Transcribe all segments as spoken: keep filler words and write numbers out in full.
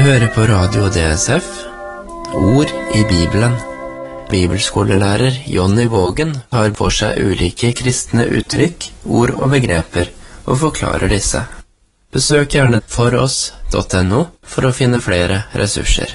hører på Radio D S F, Ord i Bibelen. Bibelskolelærer Jonny Vågen har for seg ulike kristne uttrykk, ord og begreper, og forklarer disse. Besøk gjerne foross punktum no for å finne flere ressurser.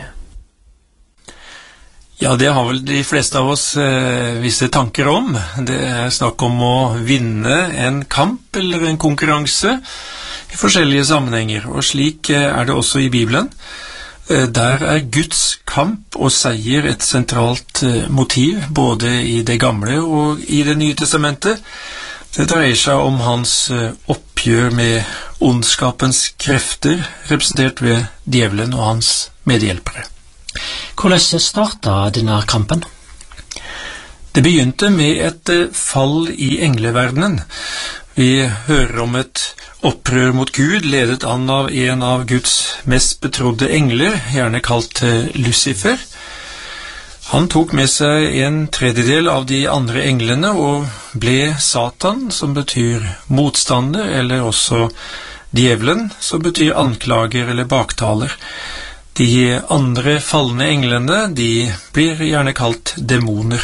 Ja, det har vel de fleste av oss eh, visse tanker om. Det er snakk om å vinne en kamp eller en konkurranse i forskjellige sammenhenger, og slik eh, er det også i Bibelen. Eh, der er Guds kamp og seier et sentralt eh, motiv, både i det gamle og i det nye testamentet. Det dreier seg om hans eh, oppgjør med ondskapens krefter, representert ved djevelen og hans medhjelpere. Hvordan startet denne kampen? Det begynte med et fall i engleverdenen. Vi hører om et opprør mot Gud, ledet an av en av Guds mest betrodde engler, gjerne kalt Lucifer. Han tok med seg en tredjedel av de andre englene og ble Satan, som betyr motstander, eller også djevelen, som betyr anklager eller baktaler. De andre falne englene, de blir gjerne kalt demoner.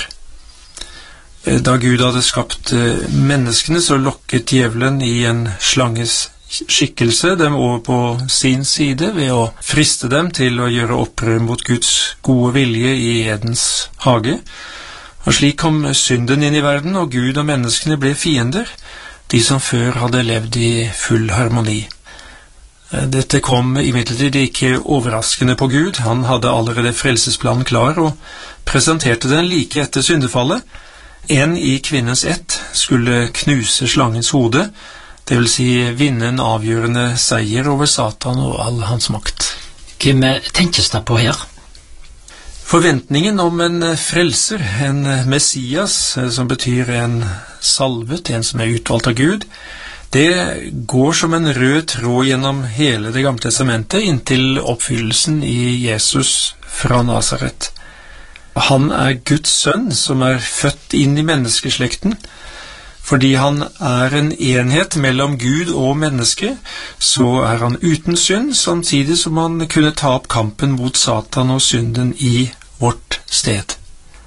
Da Gud hadde skapt menneskene, så lokket djevelen i en slanges skikkelse dem over på sin side ved å friste dem til å gjøre opprør mot Guds gode vilje i Edens hage. Og slik kom synden inn i verden, og Gud og menneskene ble fiender, de som før hadde levd i full harmoni. Dette kom imidlertid ikke overraskende på Gud. Han hadde allerede frelsesplanen klar og presenterte den like etter syndefallet. En i kvinnens ett skulle knuse slangens hode, det vil si vinne en avgjørende seier over Satan og all hans makt. Hvem tenkes det på her? Forventningen om en frelser, en Messias, som betyr en salvet, en som er utvalgt av Gud, det går som en rød tråd gjennom hele det gamle testamentet inntil oppfyllelsen i Jesus fra Nazaret. Han er Guds sønn som er født inn i menneskeslekten. Fordi han er en enhet mellom Gud og menneske, så er han uten synd, samtidig som han kunne ta opp kampen mot Satan og synden i vårt sted.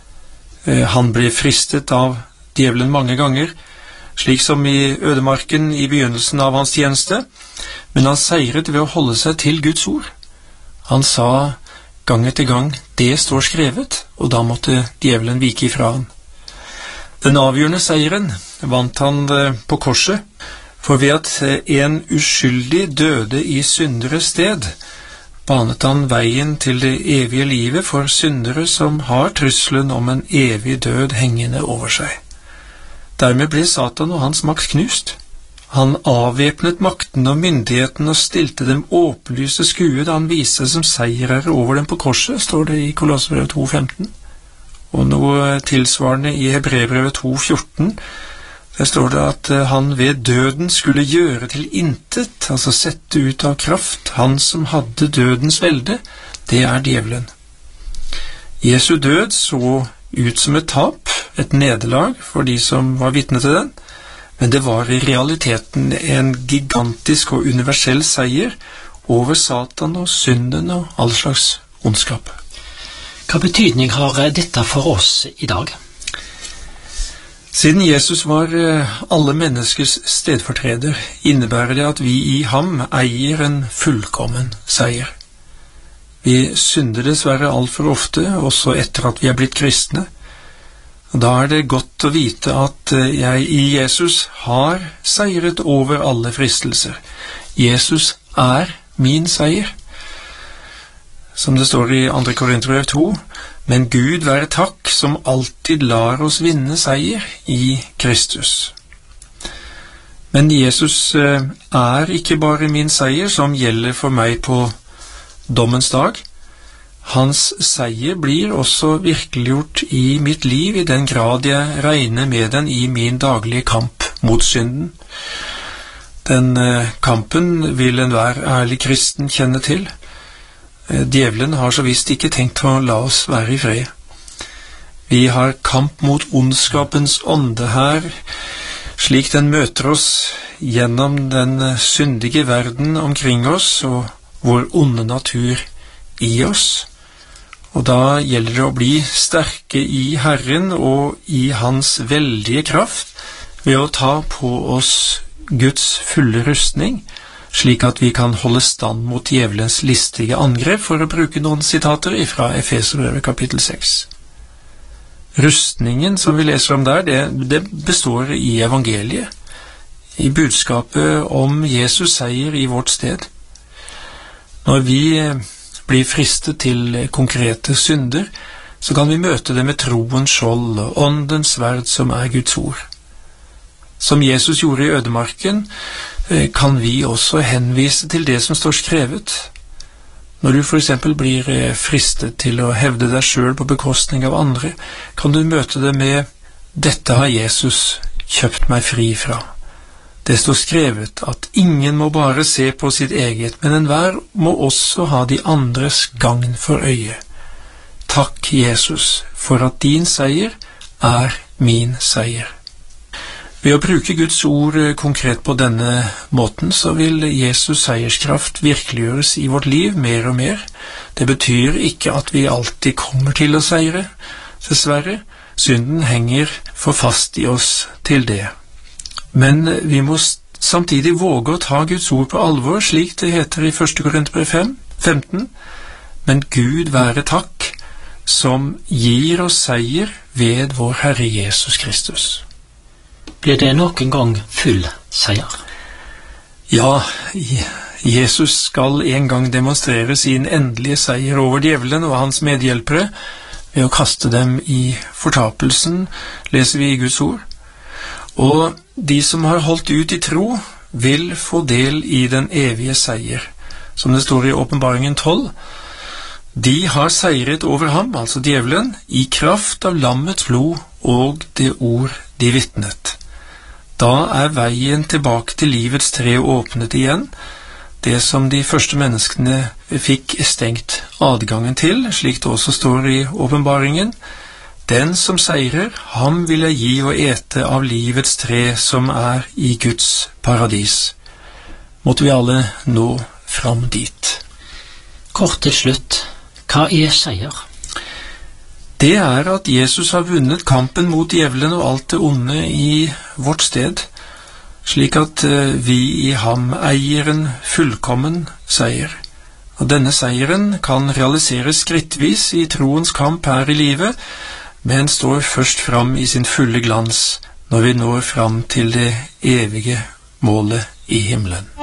Han ble fristet av djevelen mange ganger, slik som i ødemarken i begynnelsen av hans tjeneste, men han seiret ved å holde seg til Guds ord. Han sa gang etter gang, det står skrevet, og da måtte djevelen vike ifra han. Den avgjørende seieren vant han på korset, for ved at en uskyldig døde i synderes sted, banet han veien til det evige livet for syndere som har trusselen om en evig død hengende over seg. Dermed ble Satan og hans makt knust. Han avvæpnet makten og myndigheten og stilte dem åpenlyse skue da han viste seg som seierherre over dem på korset, står det i Kolossebrevet to femten. Og noe tilsvarende i Hebreerbrevet to fjorten, der står det at han ved døden skulle gjøre til intet, altså sette ut av kraft, han som hadde dødens velde, det er djevelen. Jesu død så ut som et tap, et nederlag for de som var vitne til den, men det var i realiteten en gigantisk og universell seier over Satan og synden og all slags ondskap. Hva betydning har dette for oss i dag? Siden Jesus var alle menneskers stedfortreder, innebærer det at vi i ham eier en fullkommen seier. Vi synder dessverre alt for ofte, også etter at vi er blitt kristne. Da er det godt å vite at jeg i Jesus har seiret over alle fristelser. Jesus er min seier. Som det står i andre Korinterbrev to, men Gud være takk som alltid lar oss vinne seier i Kristus. Men Jesus er ikke bare min seier som gjelder for meg på dommens dag. Hans seier blir også virkeliggjort i mitt liv i den grad jeg regner med den i min daglige kamp mot synden. Den eh, kampen vil enhver ærlig kristen kjenne til. Eh, djevelen har så visst ikke tenkt å la oss være i fred. Vi har kamp mot ondskapens ånde her, slik den møter oss gjennom den syndige verden omkring oss og vår onde natur i oss, og da gjelder det å bli sterke i Herren og i hans veldige kraft ved å ta på oss Guds fulle rustning, slik at vi kan holde stand mot djevelens listige angrep, for å bruke noen sitater fra Efeserbrevet kapittel seks. Rustningen som vi leser om der, det, det består i evangeliet, i budskapet om Jesus seier i vårt sted. Når vi blir fristet til konkrete synder, så kan vi møte det med troens skjold og åndens sverd som er Guds ord. Som Jesus gjorde i ødemarken, kan vi også henvise til det som står skrevet. Når du for eksempel blir fristet til å hevde deg selv på bekostning av andre, kan du møte det med «Dette har Jesus kjøpt meg fri fra». Det står skrevet at ingen må bare se på sitt eget, men enhver må også ha de andres gagn for øye. Takk, Jesus, for at din seier er min seier. Ved å bruke Guds ord konkret på denne måten, så vil Jesus seierskraft virkeliggjøres i vårt liv mer og mer. Det betyr ikke at vi alltid kommer til å seire, dessverre. Synden henger for fast i oss til det. Men vi må samtidig våge å ta Guds ord på alvor, slik det heter i første Korinterbrev fem femten. Men Gud være takk, som gir oss seier ved vår Herre Jesus Kristus. Blir det noen gang full seier? Ja, Jesus skal en gang demonstrere sin endelige seier over djevelen og hans medhjelpere ved å kaste dem i fortapelsen, leser vi i Guds ord. Og de som har holdt ut i tro, vil få del i den evige seier. Som det står i Åpenbaringen tolv, de har seiret over ham, altså djevelen, i kraft av lammets blod og det ord de vitnet. Da er veien tilbake til livets tre åpnet igjen, det som de første menneskene fikk stengt adgangen til, slik det også står i Åpenbaringen. Den som seirer, ham vil jeg gi å ete av livets tre som er i Guds paradis. Måtte vi alle nå fram dit. Kort til slutt, hva er seier? Det er at Jesus har vunnet kampen mot djevelen og alt det onde i vårt sted, slik at vi i ham eier en fullkommen seier. Og denne seieren kan realiseres skrittvis i troens kamp her i livet, men står først fram i sin fulle glans når vi når fram til det evige målet i himmelen.